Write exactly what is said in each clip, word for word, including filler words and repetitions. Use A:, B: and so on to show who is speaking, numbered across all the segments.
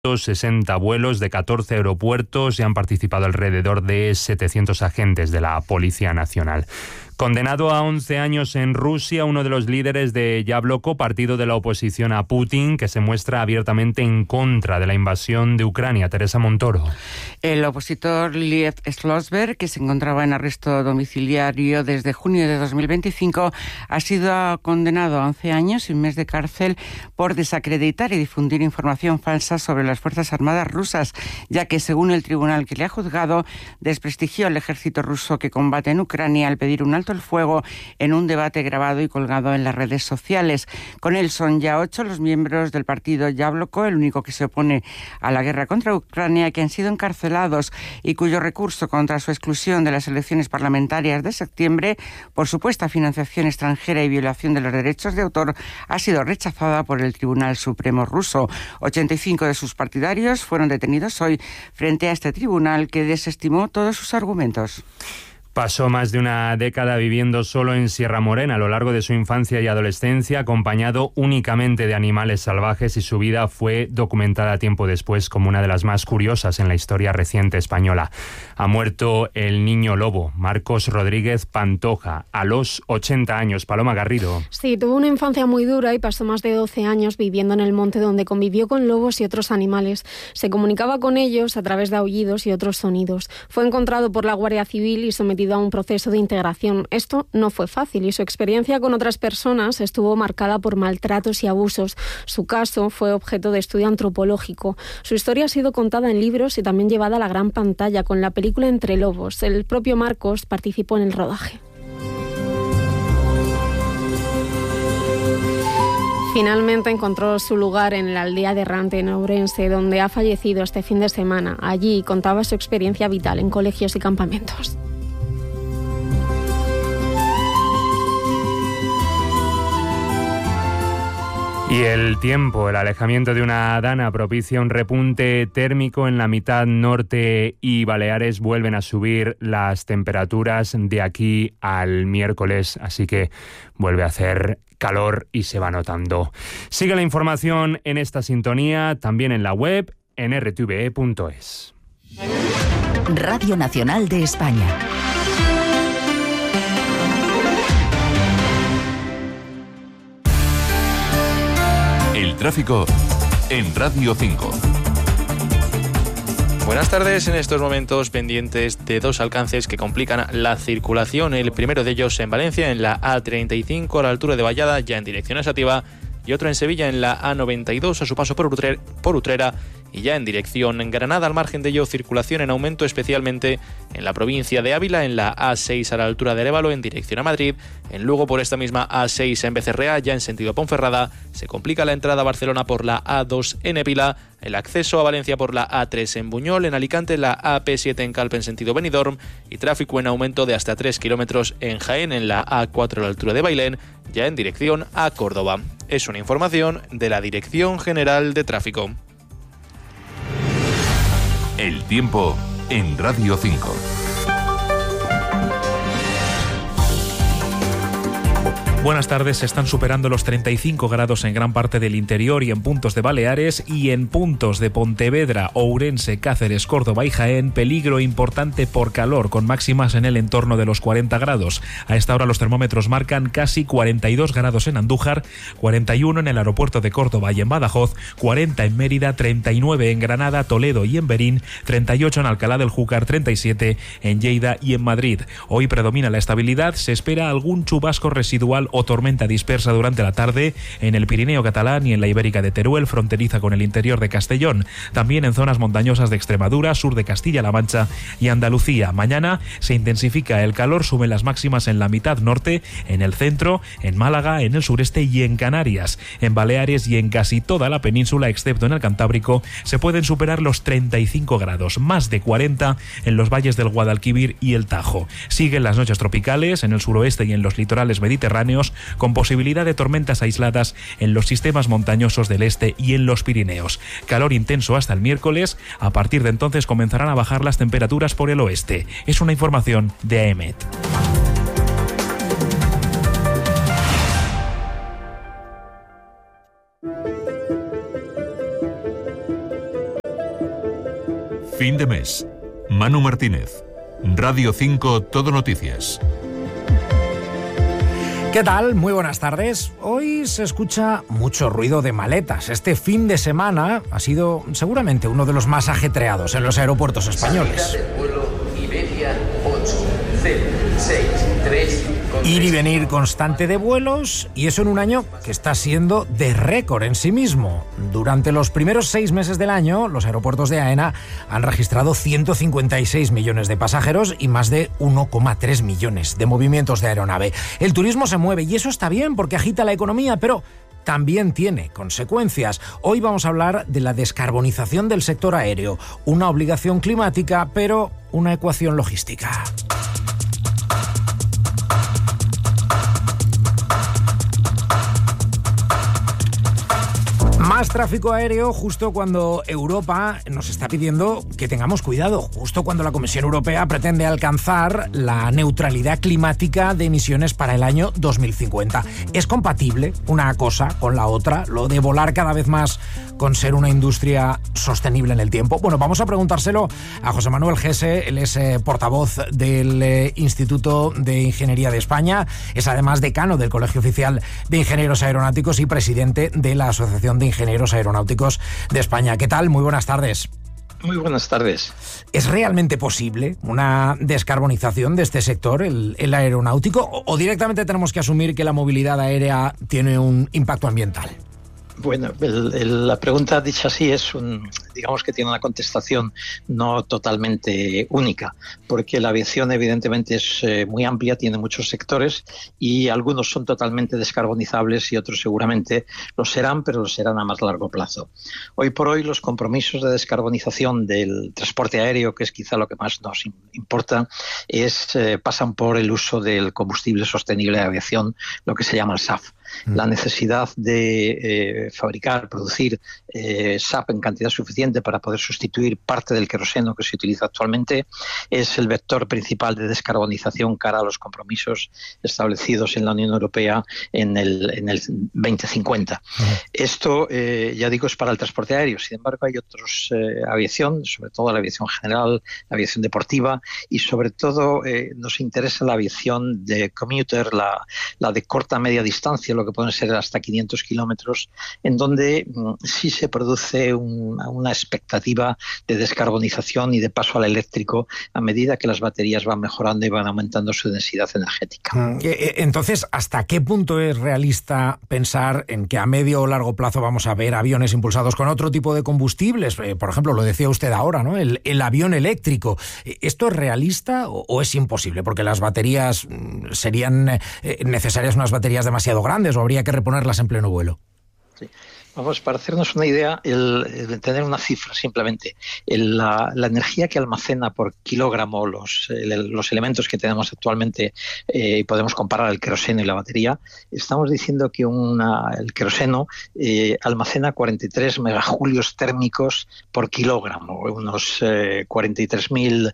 A: sesenta vuelos de catorce aeropuertos y han participado alrededor de setecientos agentes de la Policía Nacional. Condenado a once años en Rusia, uno de los líderes de Yabloko, partido de la oposición a Putin, que se muestra abiertamente en contra de la invasión de Ucrania. Teresa Montoro.
B: El opositor Liev Slosberg, que se encontraba en arresto domiciliario desde junio de dos mil veinticinco, ha sido condenado a once años y un mes de cárcel por desacreditar y difundir información falsa sobre las Fuerzas Armadas rusas, ya que, según el tribunal que le ha juzgado, desprestigió al ejército ruso que combate en Ucrania al pedir un alto el fuego en un debate grabado y colgado en las redes sociales. Con él son ya ocho los miembros del partido Yabloko, el único que se opone a la guerra contra Ucrania, que han sido encarcelados y cuyo recurso contra su exclusión de las elecciones parlamentarias de septiembre por supuesta financiación extranjera y violación de los derechos de autor ha sido rechazada por el Tribunal Supremo ruso. ochenta y cinco de sus partidarios fueron detenidos hoy frente a este tribunal, que desestimó todos sus argumentos.
A: Pasó más de una década viviendo solo en Sierra Morena a lo largo de su infancia y adolescencia, acompañado únicamente de animales salvajes, y su vida fue documentada tiempo después como una de las más curiosas en la historia reciente española. Ha muerto el niño lobo, Marcos Rodríguez Pantoja, a los ochenta años. Paloma Garrido.
C: Sí, tuvo una infancia muy dura y pasó más de doce años viviendo en el monte, donde convivió con lobos y otros animales. Se comunicaba con ellos a través de aullidos y otros sonidos. Fue encontrado por la Guardia Civil y sometido a un proceso de integración. Esto no fue fácil y su experiencia con otras personas estuvo marcada por maltratos y abusos. Su caso fue objeto de estudio antropológico. Su historia ha sido contada en libros y también llevada a la gran pantalla con la película Entre Lobos. El propio Marcos participó en el rodaje. Finalmente encontró su lugar en la aldea de Errante, en Ourense, donde ha fallecido este fin de semana. Allí contaba su experiencia vital en colegios y campamentos.
A: Y el tiempo, el alejamiento de una dana propicia un repunte térmico en la mitad norte y Baleares. Vuelven a subir las temperaturas de aquí al miércoles, así que vuelve a hacer calor y se va notando. Sigue la información en esta sintonía, también en la web, en r t v e punto es.
D: Radio Nacional de España.
E: El tráfico en Radio cinco.
F: Buenas tardes. En estos momentos pendientes de dos alcances que complican la circulación. El primero de ellos en Valencia, en la A treinta y cinco a la altura de Vallada, ya en dirección a Sativa, y otro en Sevilla, en la A noventa y dos a su paso por Utrera, por Utrera y ya en dirección en Granada. Al margen de ello, circulación en aumento especialmente en la provincia de Ávila, en la A seis a la altura de Arévalo en dirección a Madrid. En Lugo, por esta misma A seis en Becerrea, ya en sentido Ponferrada. Se complica la entrada a Barcelona por la A dos en Épila, el acceso a Valencia por la A tres en Buñol, en Alicante la A P siete en Calpe en sentido Benidorm, y tráfico en aumento de hasta tres kilómetros en Jaén, en la A cuatro a la altura de Bailén, ya en dirección a Córdoba. Es una información de la Dirección General de Tráfico.
E: El tiempo en Radio cinco.
G: Buenas tardes. Se están superando los treinta y cinco grados en gran parte del interior y en puntos de Baleares, y en puntos de Pontevedra, Ourense, Cáceres, Córdoba y Jaén, peligro importante por calor, con máximas en el entorno de los cuarenta grados. A esta hora los termómetros marcan casi cuarenta y dos grados en Andújar, cuarenta y uno en el aeropuerto de Córdoba y en Badajoz, cuarenta en Mérida, treinta y nueve en Granada, Toledo y en Berín, treinta y ocho en Alcalá del Júcar, treinta y siete en Lleida y en Madrid. Hoy predomina la estabilidad. Se espera algún chubasco residual o tormenta dispersa durante la tarde en el Pirineo catalán y en la Ibérica de Teruel, fronteriza con el interior de Castellón. También en zonas montañosas de Extremadura, sur de Castilla-La Mancha y Andalucía. Mañana se intensifica el calor, suben las máximas en la mitad norte, en el centro, en Málaga, en el sureste y en Canarias. En Baleares y en casi toda la península, excepto en el Cantábrico, se pueden superar los treinta y cinco grados, más de cuarenta en los valles del Guadalquivir y el Tajo. Siguen las noches tropicales en el suroeste y en los litorales mediterráneos, con posibilidad de tormentas aisladas en los sistemas montañosos del este y en los Pirineos. Calor intenso hasta el miércoles. A partir de entonces comenzarán a bajar las temperaturas por el oeste. Es una información de A E M E T.
E: Fin de mes. Manu Martínez. Radio cinco Todo Noticias.
H: ¿Qué tal? Muy buenas tardes. Hoy se escucha mucho ruido de maletas. Este fin de semana ha sido seguramente uno de los más ajetreados en los aeropuertos españoles. Ir y venir constante de vuelos, y eso en un año que está siendo de récord en sí mismo. Durante los primeros seis meses del año, los aeropuertos de AENA han registrado ciento cincuenta y seis millones de pasajeros y más de uno coma tres millones de movimientos de aeronave. El turismo se mueve y eso está bien porque agita la economía, pero también tiene consecuencias. Hoy vamos a hablar de la descarbonización del sector aéreo, una obligación climática, pero una ecuación logística. Más tráfico aéreo justo cuando Europa nos está pidiendo que tengamos cuidado, justo cuando la Comisión Europea pretende alcanzar la neutralidad climática de emisiones para el año dos mil cincuenta. ¿Es compatible una cosa con la otra, lo de volar cada vez más con ser una industria sostenible en el tiempo? Bueno, vamos a preguntárselo a José Manuel Gese. Él es eh, portavoz del eh, Instituto de Ingeniería de España, es además decano del Colegio Oficial de Ingenieros Aeronáuticos y presidente de la Asociación de Ingenieros Aeronáuticos de España. ¿Qué tal? Muy buenas tardes.
I: Muy buenas tardes.
H: ¿Es realmente posible una descarbonización de este sector, el, el aeronáutico, o, o directamente tenemos que asumir que la movilidad aérea tiene un impacto ambiental?
I: Bueno, el, el, la pregunta dicha así es un, digamos que tiene una contestación no totalmente única, porque la aviación evidentemente es eh, muy amplia, tiene muchos sectores y algunos son totalmente descarbonizables y otros seguramente lo serán, pero lo serán a más largo plazo. Hoy por hoy los compromisos de descarbonización del transporte aéreo, que es quizá lo que más nos importa, es, eh, pasan por el uso del combustible sostenible de aviación, lo que se llama el S A F. La necesidad de eh, fabricar, producir eh, S A F en cantidad suficiente para poder sustituir parte del queroseno que se utiliza actualmente es el vector principal de descarbonización cara a los compromisos establecidos en la Unión Europea en el, en el veinte cincuenta. Uh-huh. Esto, eh, ya digo, es para el transporte aéreo. Sin embargo, hay otros eh, aviación, sobre todo la aviación general, la aviación deportiva y sobre todo eh, nos interesa la aviación de commuter, la, la de corta media distancia, lo que pueden ser hasta quinientos kilómetros, en donde mm, sí se produce un, una expectativa de descarbonización y de paso al eléctrico a medida que las baterías van mejorando y van aumentando su densidad energética.
H: Entonces, ¿hasta qué punto es realista pensar en que a medio o largo plazo vamos a ver aviones impulsados con otro tipo de combustibles? Eh, por ejemplo, lo decía usted ahora, ¿no? El, el avión eléctrico. ¿Esto es realista o, o es imposible? Porque las baterías serían eh, necesarias unas baterías demasiado grandes o habría que reponerlas en pleno vuelo.
I: Sí. Vamos, para hacernos una idea, el, el tener una cifra simplemente, el, la, la energía que almacena por kilogramo los, el, los elementos que tenemos actualmente, y eh, podemos comparar el queroseno y la batería, estamos diciendo que una, el queroseno eh, almacena cuarenta y tres megajulios térmicos por kilogramo, unos eh, cuarenta y tres mil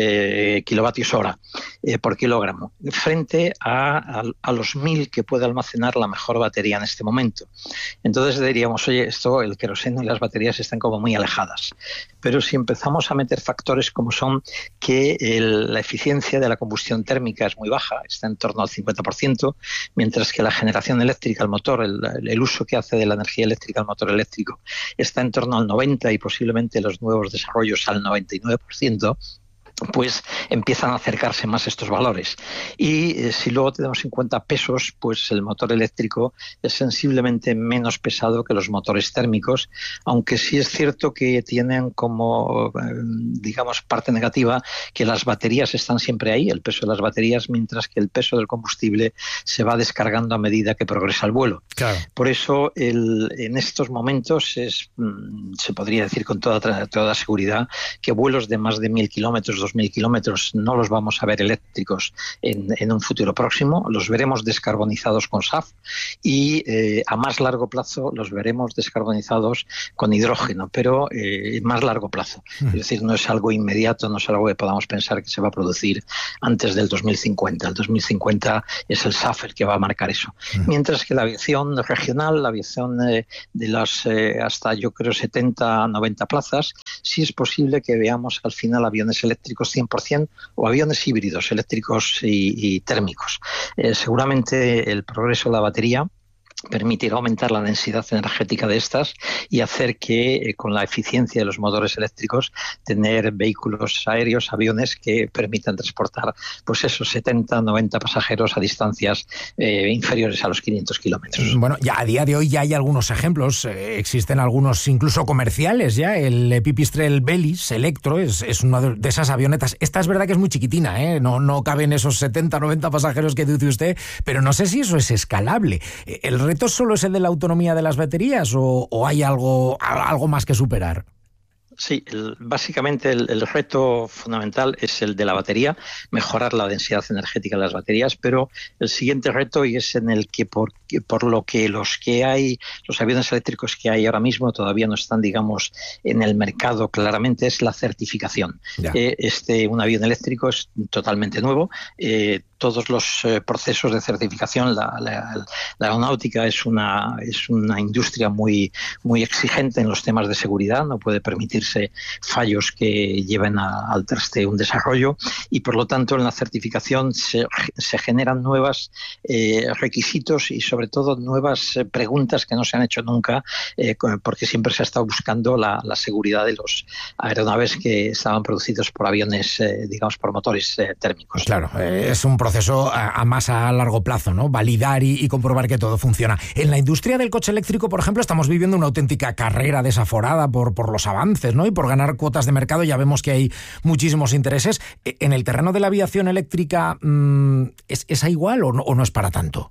I: eh, kilovatios hora eh, por kilogramo, frente a, a, a los mil que puede almacenar la mejor batería en este momento. Entonces diría, oye, esto, el queroseno y las baterías están como muy alejadas. Pero si empezamos a meter factores como son que el, la eficiencia de la combustión térmica es muy baja, está en torno al cincuenta por ciento, mientras que la generación eléctrica al motor, el, el uso que hace de la energía eléctrica al motor eléctrico, está en torno al noventa por ciento y posiblemente los nuevos desarrollos al noventa y nueve por ciento, pues empiezan a acercarse más estos valores. Y eh, si luego tenemos en cuenta pesos, pues el motor eléctrico es sensiblemente menos pesado que los motores térmicos, aunque sí es cierto que tienen como, eh, digamos, parte negativa que las baterías están siempre ahí, el peso de las baterías, mientras que el peso del combustible se va descargando a medida que progresa el vuelo.
H: Claro.
I: Por eso, el, en estos momentos es, mm, se podría decir con toda, toda seguridad que vuelos de más de mil kilómetros, dos mil kilómetros, no los vamos a ver eléctricos en, en un futuro próximo, los veremos descarbonizados con S A F y eh, a más largo plazo los veremos descarbonizados con hidrógeno, pero eh, más largo plazo. Uh-huh. Es decir, no es algo inmediato, no es algo que podamos pensar que se va a producir antes del dos mil cincuenta. El dos mil cincuenta es el S A F el que va a marcar eso. Uh-huh. Mientras que la aviación regional, la aviación eh, de las eh, hasta yo creo setenta, noventa plazas, si es posible que veamos al final aviones eléctricos cien por ciento o aviones híbridos eléctricos y, y térmicos. Eh, seguramente el progreso de la batería permitirá aumentar la densidad energética de estas y hacer que, eh, con la eficiencia de los motores eléctricos, tener vehículos aéreos, aviones que permitan transportar pues esos setenta, noventa pasajeros a distancias eh, inferiores a los quinientos kilómetros.
H: Bueno, ya a día de hoy ya hay algunos ejemplos, eh, existen algunos incluso comerciales ya. El Pipistrel Velis Electro es, es una de esas avionetas. Esta es verdad que es muy chiquitina, ¿eh? no, no caben esos setenta, noventa pasajeros que dice usted, pero no sé si eso es escalable. El ¿El reto solo es el de la autonomía de las baterías o, o hay algo, algo más que superar?
I: Sí, el, básicamente el, el reto fundamental es el de la batería, mejorar la densidad energética de las baterías, pero el siguiente reto, y es en el que por, por lo que los que hay, los aviones eléctricos que hay ahora mismo todavía no están, digamos, en el mercado claramente, es la certificación. Eh, este, un avión eléctrico es totalmente nuevo. Eh, todos los eh, procesos de certificación, la, la, la aeronáutica es una, es una industria muy, muy exigente en los temas de seguridad, no puede permitirse fallos que lleven a, al traste un desarrollo, y por lo tanto en la certificación se, se generan nuevos eh, requisitos y sobre todo nuevas eh, preguntas que no se han hecho nunca, eh, porque siempre se ha estado buscando la, la seguridad de los aeronaves que estaban producidos por aviones, eh, digamos, por motores eh, térmicos.
H: Claro, eh, es un proceso a, a más a largo plazo, ¿no? Validar y, y comprobar que todo funciona. En la industria del coche eléctrico, por ejemplo, estamos viviendo una auténtica carrera desaforada por, por los avances, ¿no? Y por ganar cuotas de mercado. Ya vemos que hay muchísimos intereses. En el terreno de la aviación eléctrica, ¿es, es igual o no, o no es para tanto?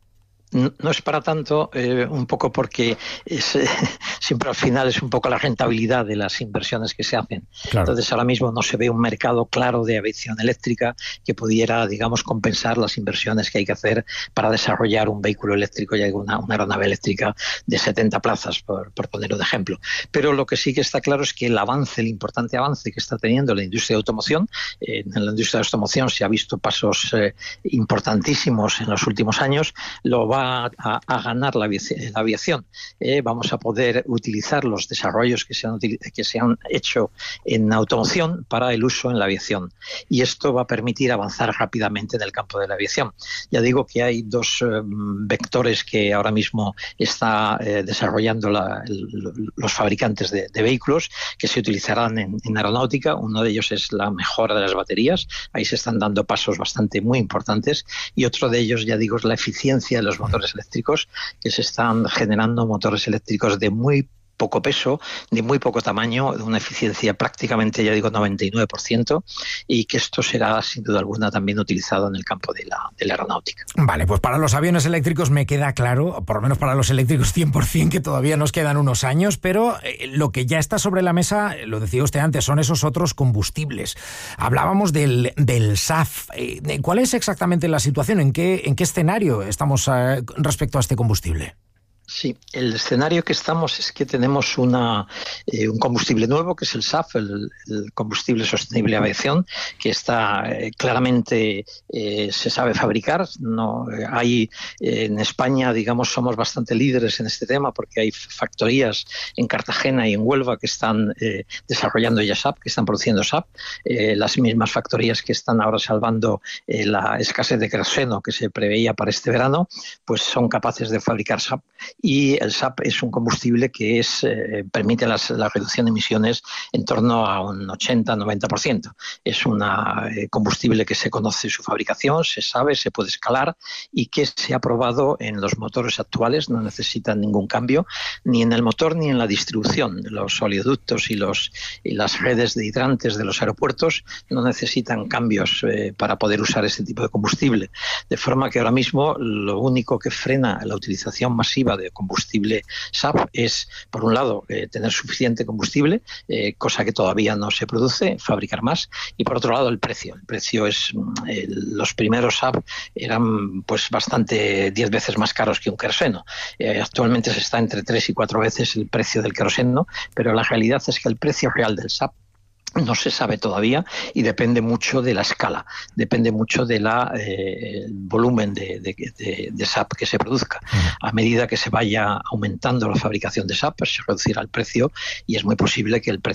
I: No es para tanto, eh, un poco porque es, eh, siempre al final es un poco la rentabilidad de las inversiones que se hacen. Claro. Entonces ahora mismo no se ve un mercado claro de aviación eléctrica que pudiera, digamos, compensar las inversiones que hay que hacer para desarrollar un vehículo eléctrico y una, una aeronave eléctrica de setenta plazas, por, por ponerlo de ejemplo. Pero lo que sí que está claro es que el avance, el importante avance que está teniendo la industria de automoción, eh, en la industria de automoción se ha visto pasos eh, importantísimos en los últimos años, lo va A, a ganar la aviación. La aviación. Eh, vamos a poder utilizar los desarrollos que se, han, que se han hecho en automoción para el uso en la aviación. Y esto va a permitir avanzar rápidamente en el campo de la aviación. Ya digo que hay dos eh, vectores que ahora mismo está eh, desarrollando la, el, los fabricantes de, de vehículos que se utilizarán en, en aeronáutica. Uno de ellos es la mejora de las baterías. Ahí se están dando pasos bastante muy importantes. Y otro de ellos, ya digo, es la eficiencia de los motores eléctricos, que se están generando motores eléctricos de muy poco peso, de muy poco tamaño, de una eficiencia prácticamente, ya digo, noventa y nueve por ciento, y que esto será sin duda alguna también utilizado en el campo de la, de la aeronáutica.
H: Vale, pues para los aviones eléctricos me queda claro, por lo menos para los eléctricos cien por ciento, que todavía nos quedan unos años, pero eh, lo que ya está sobre la mesa, lo decía usted antes, son esos otros combustibles. Hablábamos del, del S A F. Eh, ¿Cuál es exactamente la situación? ¿En qué, en qué escenario estamos eh, respecto a este combustible?
I: Sí, el escenario que estamos es que tenemos una, eh, un combustible nuevo, que es el S A F, el, el combustible sostenible de aviación, que está eh, claramente eh, se sabe fabricar. No eh, hay eh, en España, digamos, somos bastante líderes en este tema porque hay factorías en Cartagena y en Huelva que están eh, desarrollando ya S A F, que están produciendo S A F. Eh, las mismas factorías que están ahora salvando eh, la escasez de queroseno que se preveía para este verano, pues son capaces de fabricar S A F. Y el S A F es un combustible que es, eh, permite las, la reducción de emisiones en torno a un ochenta a noventa por ciento. Es un eh, combustible que se conoce su fabricación, se sabe, se puede escalar y que se ha probado en los motores actuales, no necesitan ningún cambio, ni en el motor ni en la distribución. Los oleoductos y, los, y las redes de hidrantes de los aeropuertos no necesitan cambios eh, para poder usar este tipo de combustible. De forma que ahora mismo lo único que frena la utilización masiva de combustible S A F es, por un lado, eh, tener suficiente combustible, eh, cosa que todavía no se produce, fabricar más, y por otro lado el precio. El precio es, eh, los primeros S A F eran pues bastante diez veces más caros que un queroseno. Eh, actualmente se está entre tres y cuatro veces el precio del queroseno, pero la realidad es que el precio real del S A F no se sabe todavía y depende mucho de la escala, depende mucho del eh, volumen de, de, de, de S A F que se produzca. A medida que se vaya aumentando la fabricación de S A F, pues se reducirá el precio y es muy posible que el precio del S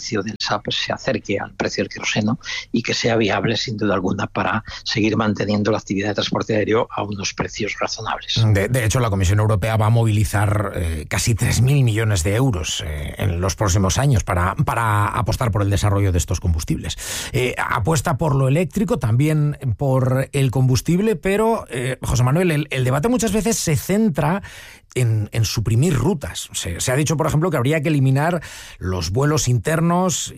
I: S A P se acerque al precio del queroseno y que sea viable sin duda alguna para seguir manteniendo la actividad de transporte aéreo a unos precios razonables.
H: De, de hecho, la Comisión Europea va a movilizar eh, casi tres mil millones de euros eh, en los próximos años para, para apostar por el desarrollo de estos combustibles. Eh, apuesta por lo eléctrico, también por el combustible, pero, eh, José Manuel, el, el debate muchas veces se centra En, en suprimir rutas. Se, se ha dicho, por ejemplo, que habría que eliminar los vuelos internos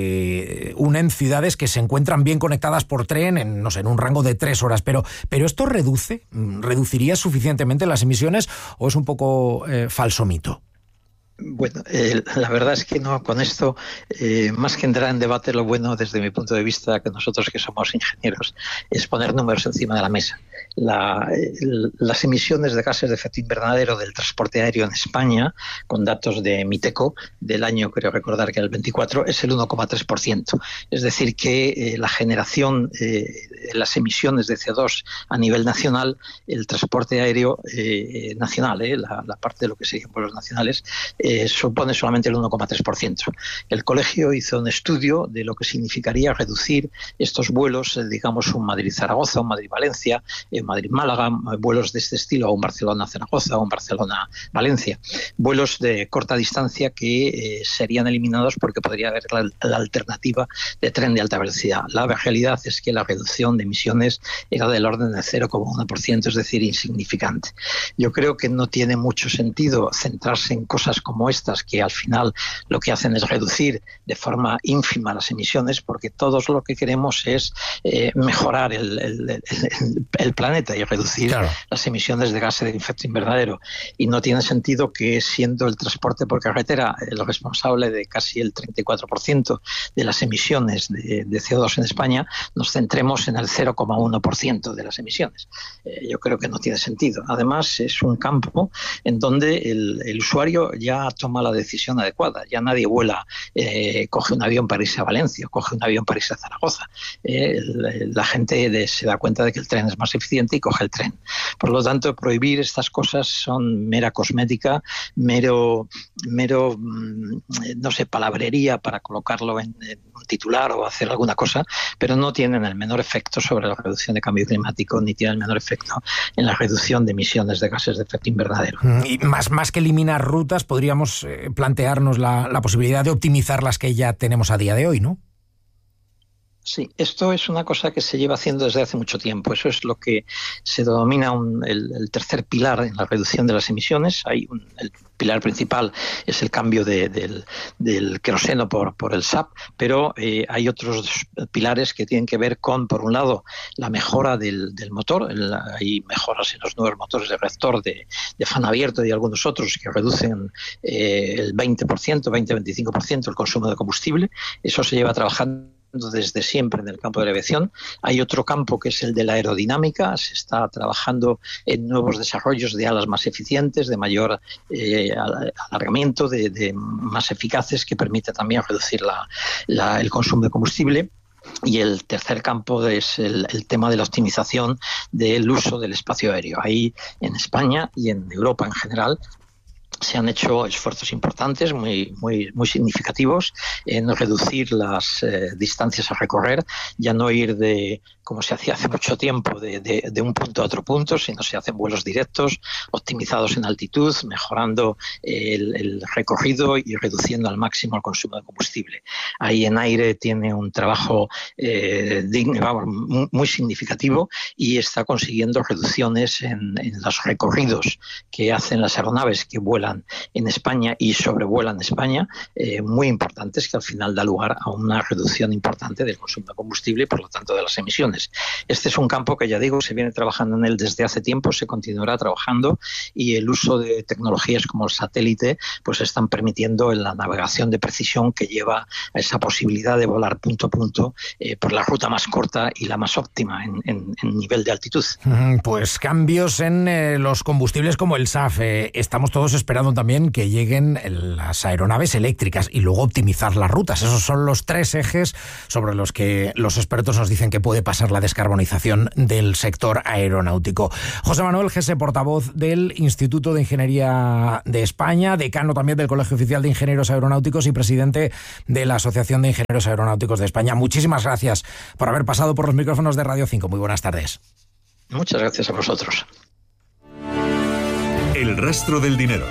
H: que unen ciudades que se encuentran bien conectadas por tren en, no sé, en un rango de tres horas. Pero, pero ¿esto reduce? ¿Reduciría suficientemente las emisiones o es un poco eh, falso mito?
I: Bueno, eh, la verdad es que no, con esto, eh, más que entrar en debate, lo bueno desde mi punto de vista, que nosotros que somos ingenieros, es poner números encima de la mesa. La, el, las emisiones de gases de efecto invernadero del transporte aéreo en España, con datos de Miteco, del año, creo recordar que era el veinticuatro, es el uno coma tres por ciento. Es decir, que eh, la generación de eh, las emisiones de C O dos a nivel nacional, el transporte aéreo eh, nacional, eh, la, la parte de lo que serían vuelos nacionales, Eh, supone solamente el uno coma tres por ciento. El colegio hizo un estudio de lo que significaría reducir estos vuelos, eh, digamos, un Madrid-Zaragoza, un Madrid-Valencia, un Madrid-Málaga, vuelos de este estilo, o un Barcelona-Zaragoza, o un Barcelona-Valencia. Vuelos de corta distancia que eh, serían eliminados porque podría haber la, la alternativa de tren de alta velocidad. La realidad es que la reducción de emisiones era del orden de cero coma uno por ciento, es decir, insignificante. Yo creo que no tiene mucho sentido centrarse en cosas como como estas, que al final lo que hacen es reducir de forma ínfima las emisiones, porque todos lo que queremos es eh, mejorar el, el, el, el planeta y reducir claro. las emisiones de gases de efecto invernadero. Y no tiene sentido que, siendo el transporte por carretera el responsable de casi el treinta y cuatro por ciento de las emisiones de, de C O dos en España, nos centremos en el cero coma uno por ciento de las emisiones. Eh, yo creo que no tiene sentido. Además, es un campo en donde el, el usuario ya toma la decisión adecuada. Ya nadie vuela, eh, coge un avión para irse a Valencia, coge un avión para irse a Zaragoza. Eh, la gente de, se da cuenta de que el tren es más eficiente y coge el tren. Por lo tanto, prohibir estas cosas son mera cosmética, mero, mero no sé, palabrería para colocarlo en, en un titular o hacer alguna cosa, pero no tienen el menor efecto sobre la reducción de cambio climático, ni tienen el menor efecto en la reducción de emisiones de gases de efecto invernadero.
H: Y más, más que eliminar rutas, podríamos plantearnos la, la posibilidad de optimizar las que ya tenemos a día de hoy, ¿no?
I: Sí, esto es una cosa que se lleva haciendo desde hace mucho tiempo. Eso es lo que se denomina un, el, el tercer pilar en la reducción de las emisiones. Hay un, el pilar principal es el cambio de, del, del queroseno por, por el S A P, pero eh, hay otros pilares que tienen que ver con, por un lado, la mejora del, del motor. El, hay mejoras en los nuevos motores de reactor de, de fan abierto y algunos otros que reducen eh, el veinte por ciento, veinte a veinticinco por ciento el consumo de combustible. Eso se lleva trabajando desde siempre en el campo de la aviación. Hay otro campo que es el de la aerodinámica. Se está trabajando en nuevos desarrollos de alas más eficientes, de mayor eh, alargamiento, de, de más eficaces, que permite también reducir la, la, el consumo de combustible. Y el tercer campo es el, el tema de la optimización del uso del espacio aéreo. Ahí en España y en Europa en general se han hecho esfuerzos importantes, muy, muy, muy significativos, en reducir las eh, distancias a recorrer, ya no ir de, como se hacía hace mucho tiempo, de, de, de un punto a otro punto, sino se hacen vuelos directos, optimizados en altitud, mejorando el, el recorrido y reduciendo al máximo el consumo de combustible. Ahí en aire tiene un trabajo eh, digno, vamos, muy, muy significativo, y está consiguiendo reducciones en, en los recorridos que hacen las aeronaves que vuelan en España y sobrevuelan España, eh, muy importantes, que al final da lugar a una reducción importante del consumo de combustible y por lo tanto de las emisiones. Este es un campo que, ya digo, se viene trabajando en él desde hace tiempo, se continuará trabajando, y el uso de tecnologías como el satélite pues están permitiendo la navegación de precisión que lleva a esa posibilidad de volar punto a punto eh, por la ruta más corta y la más óptima en, en, en nivel de altitud.
H: Pues cambios en eh, los combustibles como el S A F. Eh, estamos todos esperando esperando también que lleguen las aeronaves eléctricas y luego optimizar las rutas. Esos son los tres ejes sobre los que los expertos nos dicen que puede pasar la descarbonización del sector aeronáutico. José Manuel Gese, portavoz del Instituto de Ingeniería de España, decano también del Colegio Oficial de Ingenieros Aeronáuticos y presidente de la Asociación de Ingenieros Aeronáuticos de España. Muchísimas gracias por haber pasado por los micrófonos de Radio cinco. Muy buenas tardes.
I: Muchas gracias a vosotros.
E: El rastro del dinero.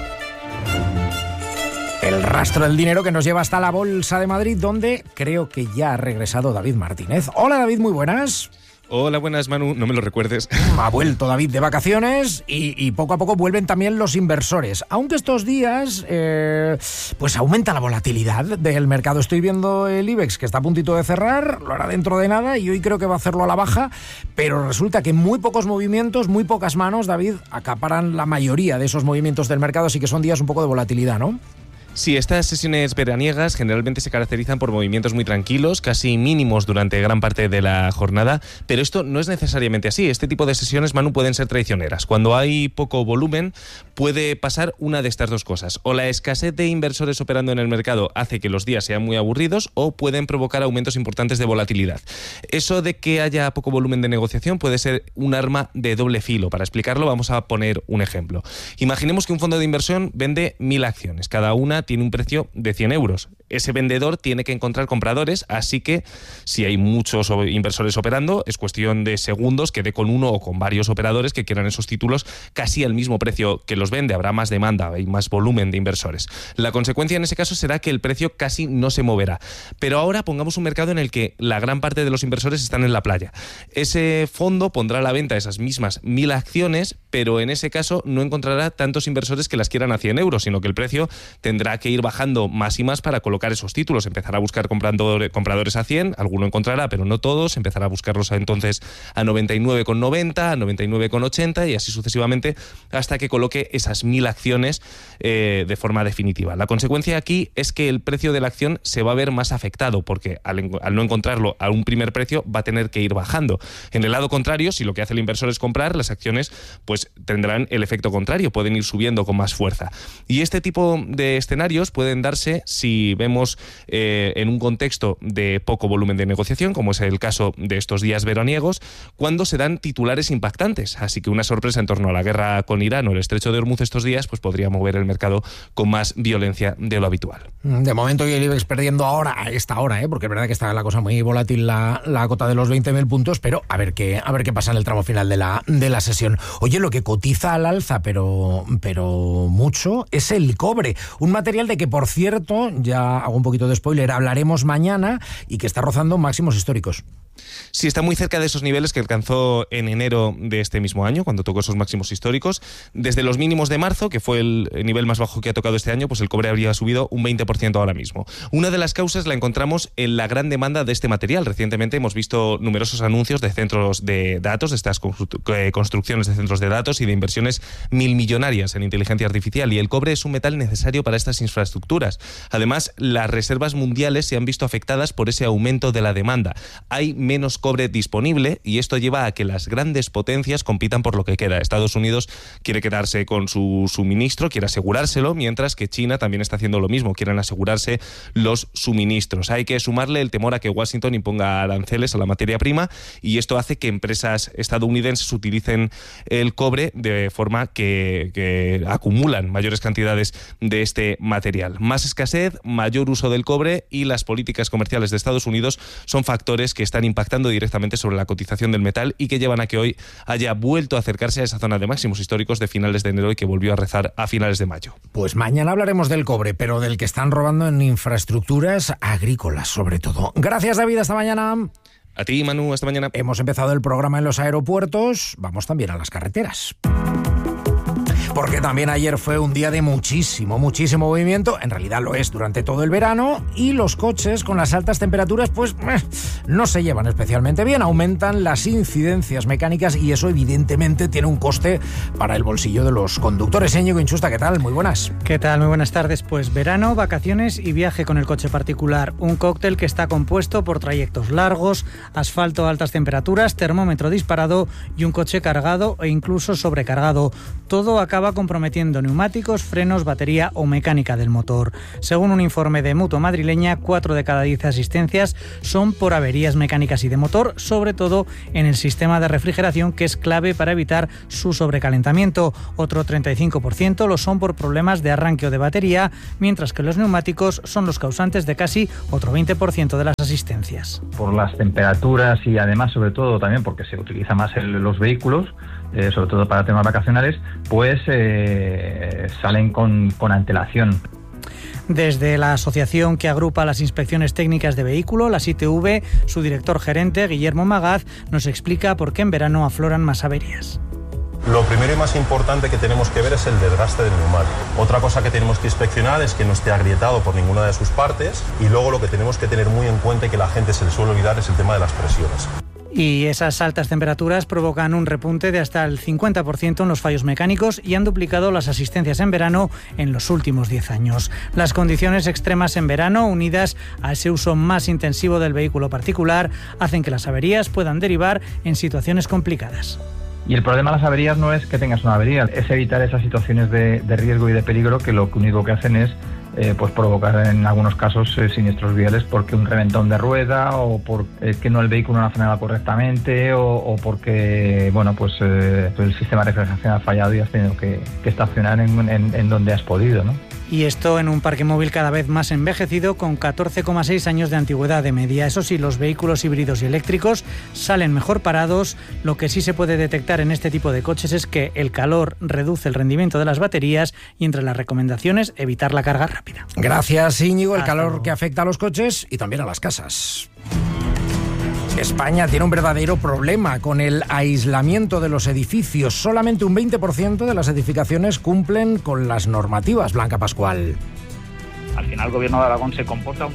H: El rastro del dinero que nos lleva hasta la Bolsa de Madrid, donde creo que ya ha regresado David Martínez. Hola David, muy buenas.
J: Hola, buenas Manu, no me lo recuerdes.
H: Ha vuelto David de vacaciones y, y poco a poco vuelven también los inversores. Aunque estos días eh, pues aumenta la volatilidad del mercado. Estoy viendo el IBEX que está a puntito de cerrar, lo hará dentro de nada y hoy creo que va a hacerlo a la baja, pero resulta que muy pocos movimientos, muy pocas manos, David, acaparan la mayoría de esos movimientos del mercado, así que son días un poco de volatilidad, ¿no?
J: Sí, estas sesiones veraniegas generalmente se caracterizan por movimientos muy tranquilos, casi mínimos durante gran parte de la jornada, pero esto no es necesariamente así. Este tipo de sesiones, Manu, pueden ser traicioneras. Cuando hay poco volumen, puede pasar una de estas dos cosas. O la escasez de inversores operando en el mercado hace que los días sean muy aburridos, o pueden provocar aumentos importantes de volatilidad. Eso de que haya poco volumen de negociación puede ser un arma de doble filo. Para explicarlo, vamos a poner un ejemplo. Imaginemos que un fondo de inversión vende mil acciones. Cada una tiene un precio de cien euros. Ese vendedor tiene que encontrar compradores, así que si hay muchos inversores operando, es cuestión de segundos que dé con uno o con varios operadores que quieran esos títulos casi al mismo precio que los vende. Habrá más demanda, hay más volumen de inversores. La consecuencia en ese caso será que el precio casi no se moverá. Pero ahora pongamos un mercado en el que la gran parte de los inversores están en la playa. Ese fondo pondrá a la venta esas mismas mil acciones, pero en ese caso no encontrará tantos inversores que las quieran a cien euros, sino que el precio tendrá que ir bajando más y más para colocar esos títulos. Empezará a buscar compradores a cien, alguno encontrará, pero no todos. Empezará a buscarlos entonces a noventa y nueve con noventa, a noventa y nueve con ochenta y así sucesivamente hasta que coloque esas mil acciones eh, de forma definitiva. La consecuencia aquí es que el precio de la acción se va a ver más afectado porque al, al no encontrarlo a un primer precio va a tener que ir bajando. En el lado contrario, si lo que hace el inversor es comprar, las acciones pues tendrán el efecto contrario, pueden ir subiendo con más fuerza. Y este tipo de escenarios pueden darse si vemos eh, en un contexto de poco volumen de negociación, como es el caso de estos días veraniegos, cuando se dan titulares impactantes. Así que una sorpresa en torno a la guerra con Irán o el estrecho de Hormuz estos días pues podría mover el mercado con más violencia de lo habitual.
H: De momento, y el IBEX perdiendo ahora, a esta hora, ¿eh? Porque es verdad que está la cosa muy volátil, la, la cota de los veinte mil puntos, pero a ver qué, a ver qué pasa en el tramo final de la, de la sesión. Oye, lo que cotiza al alza, pero, pero mucho, es el cobre. Un material de que, por cierto, ya hago un poquito de spoiler, hablaremos mañana y que está rozando máximos históricos.
J: Sí, está muy cerca de esos niveles que alcanzó en enero de este mismo año, cuando tocó esos máximos históricos. Desde los mínimos de marzo, que fue el nivel más bajo que ha tocado este año, pues el cobre habría subido un veinte por ciento ahora mismo. Una de las causas la encontramos en la gran demanda de este material. Recientemente hemos visto numerosos anuncios de centros de datos, de estas construcciones de centros de datos y de inversiones mil millonarias en inteligencia artificial, y el cobre es un metal necesario para estas infraestructuras. Además, las reservas mundiales se han visto afectadas por ese aumento de la demanda. Hay menos cobre disponible y esto lleva a que las grandes potencias compitan por lo que queda. Estados Unidos quiere quedarse con su suministro, quiere asegurárselo, mientras que China también está haciendo lo mismo, quieren asegurarse los suministros. Hay que sumarle el temor a que Washington imponga aranceles a la materia prima y esto hace que empresas estadounidenses utilicen el cobre de forma que, que acumulan mayores cantidades de este material. Más escasez, mayor uso del cobre y las políticas comerciales de Estados Unidos son factores que están impactando directamente sobre la cotización del metal y que llevan a que hoy haya vuelto a acercarse a esa zona de máximos históricos de finales de enero y que volvió a rezar a finales de mayo.
H: Pues mañana hablaremos del cobre, pero del que están robando en infraestructuras agrícolas sobre todo. Gracias, David, hasta mañana.
J: A ti, Manu, hasta mañana.
H: Hemos empezado el programa en los aeropuertos, vamos también a las carreteras. Porque también ayer fue un día de muchísimo, muchísimo movimiento, en realidad lo es durante todo el verano, y los coches con las altas temperaturas pues eh, no se llevan especialmente bien, aumentan las incidencias mecánicas y eso evidentemente tiene un coste para el bolsillo de los conductores. Íñigo Inchusta, ¿qué tal? Muy buenas.
K: ¿Qué tal? Muy buenas tardes. Pues verano, vacaciones y viaje con el coche particular, un cóctel que está compuesto por trayectos largos, asfalto a altas temperaturas, termómetro disparado y un coche cargado e incluso sobrecargado. todo acaba comprometiendo neumáticos, frenos, batería o mecánica del motor. Según un informe de Mutua madrileña, cuatro de cada diez asistencias son por averías mecánicas y de motor, sobre todo en el sistema de refrigeración, que es clave para evitar su sobrecalentamiento. Otro treinta y cinco por ciento lo son por problemas de arranque o de batería, mientras que los neumáticos son los causantes de casi otro veinte por ciento de las asistencias.
L: Por las temperaturas y además, sobre todo, también porque se utiliza más el, los vehículos, eh, sobre todo para temas vacacionales, pues eh, salen con, con antelación.
K: Desde la asociación que agrupa las inspecciones técnicas de vehículo, la I T V, su director gerente, Guillermo Magaz, nos explica por qué en verano afloran más averías.
M: Lo primero y más importante que tenemos que ver es el desgaste del neumático. Otra cosa que tenemos que inspeccionar es que no esté agrietado por ninguna de sus partes, y luego lo que tenemos que tener muy en cuenta y que la gente se le suele olvidar es el tema de las presiones.
K: Y esas altas temperaturas provocan un repunte de hasta el cincuenta por ciento en los fallos mecánicos y han duplicado las asistencias en verano en los últimos diez años. Las condiciones extremas en verano, unidas a ese uso más intensivo del vehículo particular, hacen que las averías puedan derivar en situaciones complicadas.
L: Y el problema de las averías no es que tengas una avería, es evitar esas situaciones de, de riesgo y de peligro que lo único que hacen es eh, pues provocar en algunos casos eh, siniestros viales, porque un reventón de rueda o porque eh, no el vehículo no ha frenado correctamente o, o porque bueno pues eh, el sistema de refrigeración ha fallado y has tenido que, que estacionar en, en, en donde has podido, ¿no?
K: Y esto en un parque móvil cada vez más envejecido, con catorce coma seis años de antigüedad de media. Eso sí, los vehículos híbridos y eléctricos salen mejor parados. Lo que sí se puede detectar en este tipo de coches es que el calor reduce el rendimiento de las baterías y, entre las recomendaciones, evitar la carga rápida.
H: Gracias, Íñigo. El
K: Hasta
H: calor
K: luego.
H: que afecta a los coches y también a las casas. España tiene un verdadero problema con el aislamiento de los edificios. Solamente un veinte por ciento de las edificaciones cumplen con las normativas. Blanca Pascual.
N: Al final el gobierno de Aragón se comporta...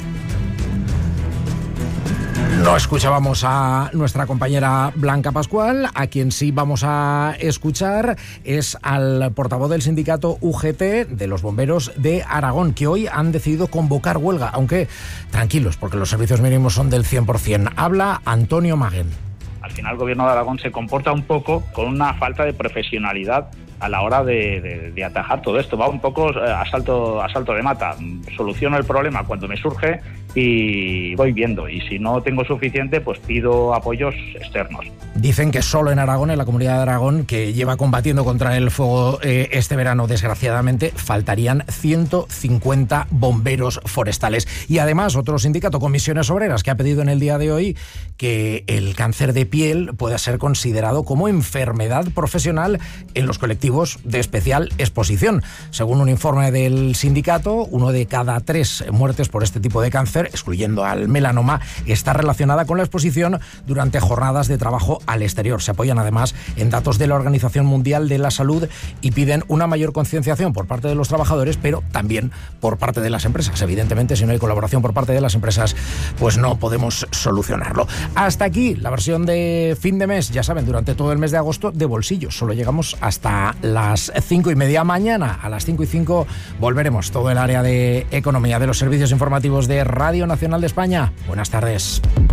H: No escuchábamos a nuestra compañera Blanca Pascual. A quien sí vamos a escuchar es al portavoz del sindicato U G T de los bomberos de Aragón, que hoy han decidido convocar huelga, aunque tranquilos, porque los servicios mínimos son del cien por ciento. Habla Antonio Maguen.
N: Al final el gobierno de Aragón se comporta un poco con una falta de profesionalidad a la hora de, de, de atajar todo esto. Va un poco a salto, a salto de mata. Soluciono el problema cuando me surge y voy viendo. Y si no tengo suficiente, pues pido apoyos externos.
H: Dicen que solo en Aragón, en la comunidad de Aragón, que lleva combatiendo contra el fuego eh, este verano, desgraciadamente, faltarían ciento cincuenta bomberos forestales. Y además, otro sindicato, Comisiones Obreras, que ha pedido en el día de hoy que el cáncer de piel pueda ser considerado como enfermedad profesional en los colectivos de especial exposición. Según un informe del sindicato, uno de cada tres muertes por este tipo de cáncer, excluyendo al melanoma, está relacionada con la exposición durante jornadas de trabajo al exterior. Se apoyan además en datos de la Organización Mundial de la Salud y piden una mayor concienciación por parte de los trabajadores, pero también por parte de las empresas. Evidentemente, si no hay colaboración por parte de las empresas, pues no podemos solucionarlo. Hasta aquí la versión de fin de mes. Ya saben, durante todo el mes de agosto, de bolsillo. Solo llegamos hasta las cinco y media. Mañana a las cinco y cinco volveremos todo el área de economía de los servicios informativos de Radio Nacional de España. Buenas tardes.